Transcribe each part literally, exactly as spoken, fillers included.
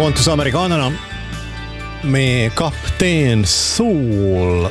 Pontus Amerikanerna med Kapten Sol.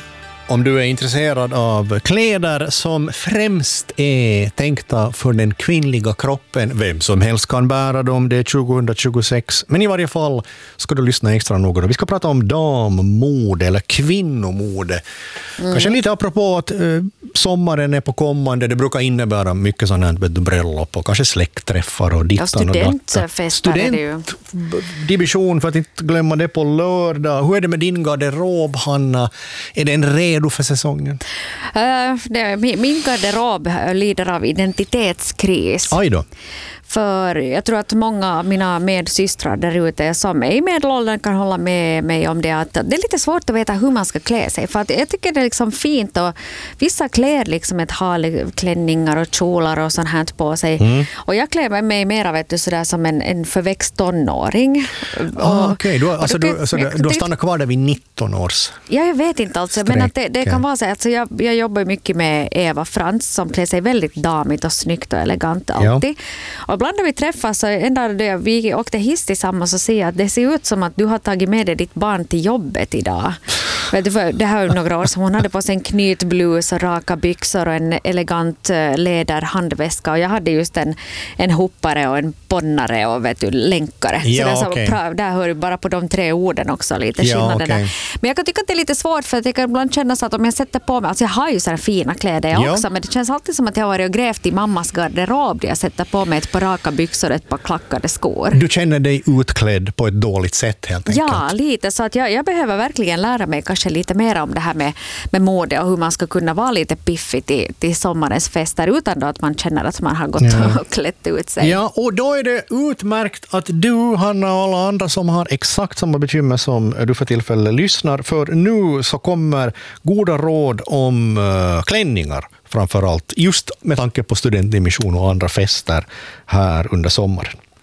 Om du är intresserad av kläder som främst är tänkta för den kvinnliga kroppen, vem som helst kan bära dem, det är tjugohundratjugosex. Men i varje fall ska du lyssna extra noga. Vi ska prata om dammode eller kvinnomode. Mm. Kanske lite apropå att eh, sommaren är på kommande. Det brukar innebära mycket sådant här bröllop och kanske släktträffar och dittan och datta. Studentfester är det ju. Studentdivision, för att inte glömma det, på lördag. Hur är det med din garderob, Hanna? Är det en redo för säsongen? Uh, det, min garderob lider av identitetskris. Aj då. För jag tror att många av mina medsystrar där ute som är i medelåldern kan hålla med mig om det, att det är lite svårt att veta hur man ska klä sig. För att jag tycker det är liksom fint, och vissa klär liksom ett härligt klänningar och kjolar och sånt här på sig. Mm. Och jag klär mig mer vet du, sådär som en, en förväxt tonåring. Ah, Okej, okay. alltså, du, alltså, du, du stannar kvar där vid nitton års. Ja, jag vet inte alltså, men att det, det kan vara så. Alltså, jag, jag jobbar mycket med Eva Frans som klär sig väldigt damigt och snyggt och elegant alltid. Ja. Och ibland när vi träffas så ända då vi åkte hiss tillsammans och ser att det ser ut som att du har tagit med dig ditt barn till jobbet idag. Det här är några år som hon hade på sig en knytblus och raka byxor och en elegant läderhandväska, och jag hade just en, en hoppare och en ponnare och vet du, länkare. Ja, så okay. så, där hör du bara på de tre orden också lite skillnader. Ja, okay. Men jag kan tycka att det är lite svårt, för att jag kan ibland känna så att om jag sätter på mig, alltså jag har ju så här fina kläder jag ja. också, men det känns alltid som att jag har varit och grävt i mammas garderob där jag sätter på mig ett par raka byxor och ett par klackade skor. Du känner dig utklädd på ett dåligt sätt helt enkelt? Ja, lite. Så att jag, jag behöver verkligen lära mig kanske lite mer om det här med, med mode och hur man ska kunna vara lite piffig till, till sommarens fester utan då att man känner att man har gått ja. och klätt ut sig. Ja, och då är det utmärkt att du, Hanna, och alla andra som har exakt samma bekymmer som du för tillfället lyssnar, för nu så kommer goda råd om uh, klänningar framförallt, just med tanke på studentdimission och andra fester här under sommaren.